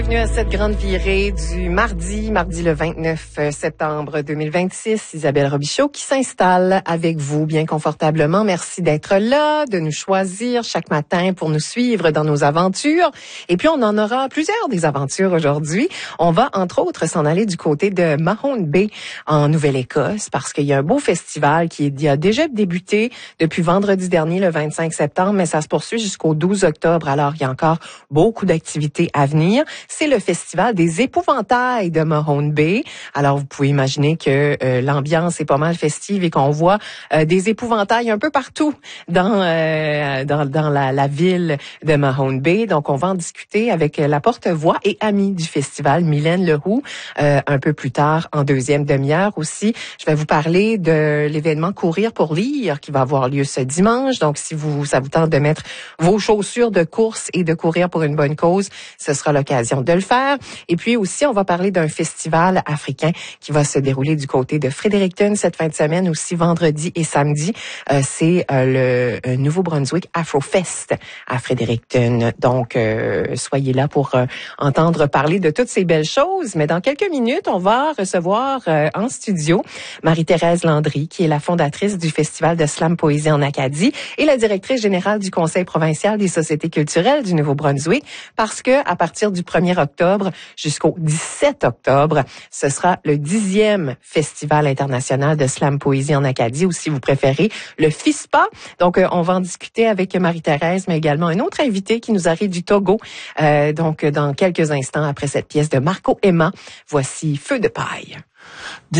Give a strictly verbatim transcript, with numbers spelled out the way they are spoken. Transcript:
Bienvenue à cette grande virée du mardi, mardi le vingt-neuf septembre deux mille vingt-six. Isabelle Robichaud qui s'installe avec vous bien confortablement. Merci d'être là, de nous choisir chaque matin pour nous suivre dans nos aventures. Et puis, on en aura plusieurs des aventures aujourd'hui. On va, entre autres, s'en aller du côté de Mahone Bay en Nouvelle-Écosse parce qu'il y a un beau festival qui a déjà débuté depuis vendredi dernier, le vingt-cinq septembre, mais ça se poursuit jusqu'au douze octobre. Alors, il y a encore beaucoup d'activités à venir. C'est le festival des épouvantails de Mahone Bay. Alors, vous pouvez imaginer que euh, l'ambiance est pas mal festive et qu'on voit euh, des épouvantails un peu partout dans euh, dans, dans la, la ville de Mahone Bay. Donc, on va en discuter avec la porte-voix et amie du festival, Mylène Leroux, euh, un peu plus tard en deuxième demi-heure aussi. Je vais vous parler de l'événement Courir pour lire qui va avoir lieu ce dimanche. Donc, si vous ça vous tente de mettre vos chaussures de course et de courir pour une bonne cause, ce sera l'occasion de le faire. Et puis aussi, on va parler d'un festival africain qui va se dérouler du côté de Fredericton cette fin de semaine, aussi vendredi et samedi. Euh, c'est euh, le Nouveau-Brunswick Afrofest à Fredericton. Donc, euh, soyez là pour euh, entendre parler de toutes ces belles choses. Mais dans quelques minutes, on va recevoir euh, en studio Marie-Thérèse Landry, qui est la fondatrice du Festival de Slam Poésie en Acadie et la directrice générale du Conseil provincial des sociétés culturelles du Nouveau-Brunswick, parce que à partir du premier octobre jusqu'au dix-sept octobre, ce sera le dixième Festival international de Slam Poésie en Acadie, ou si vous préférez, le FISPA. Donc, euh, on va en discuter avec Marie-Thérèse, mais également un autre invité qui nous arrive du Togo. Euh, donc, dans quelques instants, après cette pièce de Marco Emma, voici Feu de paille.